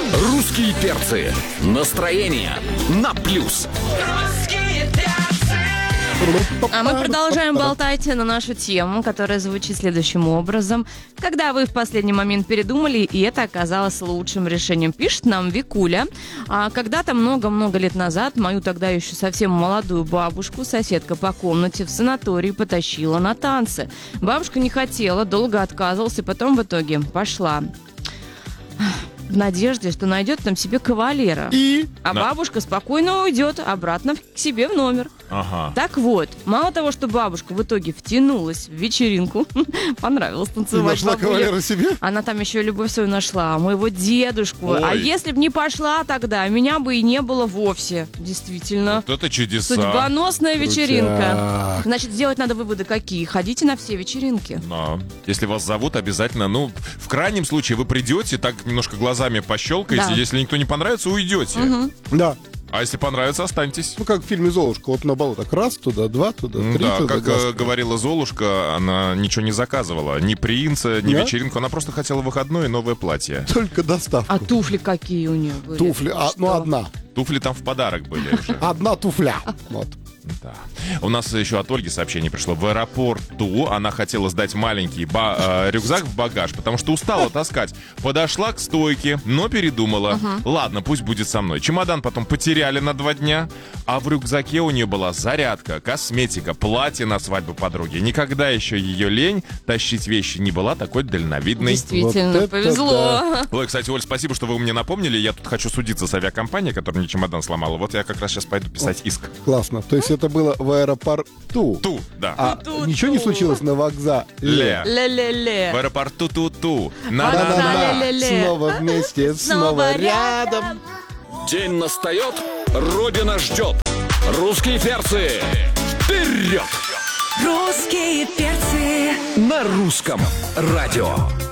Русские перцы. Настроение на плюс. А мы продолжаем болтать на нашу тему, которая звучит следующим образом. Когда вы в последний момент передумали, и это оказалось лучшим решением. Пишет нам Викуля. Когда-то много-много лет назад мою тогда еще совсем молодую бабушку соседка по комнате в санатории потащила на танцы. Бабушка не хотела, долго отказывалась, и потом в итоге пошла. В надежде, что найдет там себе кавалера. Бабушка спокойно уйдет обратно к себе в номер. Ага. Так вот, мало того, что бабушка в итоге втянулась в вечеринку, понравилось танцевать. И нашла кавалера себе? Она там еще любовь свою нашла, моего дедушку. Ой. А если бы не пошла тогда, меня бы и не было вовсе. Действительно. Вот это чудеса. Судьбоносная вечеринка. Крутяк. Значит, сделать надо выводы какие? Ходите на все вечеринки. Но если вас зовут, обязательно, в крайнем случае вы придете, так немножко глазами пощелкаете, Да. если никто не понравится, уйдете. Да. А если понравится, останьтесь. Как в фильме «Золушка». Вот на балу так раз туда, два туда, три Да, туда. как глазки. говорила Золушка, она ничего не заказывала. Ни принца, ни Да? вечеринку. Она просто хотела выходной и новое платье. Только доставку. А туфли какие у нее были? Туфли. Что? Одна. Туфли там в подарок были уже. Одна туфля. Вот. Да. У нас еще от Ольги сообщение пришло. В аэропорту она хотела сдать маленький рюкзак в багаж, потому что устала таскать. Подошла к стойке, но передумала. Ладно, пусть будет со мной. Чемодан потом потеряли на 2 дня, а в рюкзаке у нее была зарядка, косметика, платье на свадьбу подруги. Никогда еще ее лень тащить вещи не была такой дальновидной. Действительно, Вот это повезло. Ой, кстати, Оль, спасибо, что вы мне напомнили. Я тут хочу судиться с авиакомпанией, которая мне чемодан сломала. Вот я как раз сейчас пойду писать иск. Классно. То есть это было в аэропорту. Ту, да. А Ту-ту-ту. ничего не случилось на вокзале? Ле-ле-ле. В аэропорту ту-ту. Да-да-да. Ле-ле-ле. Снова вместе, снова рядом. День настает, Родина ждет. Русские перцы. Вперед! Русские перцы. На русском радио.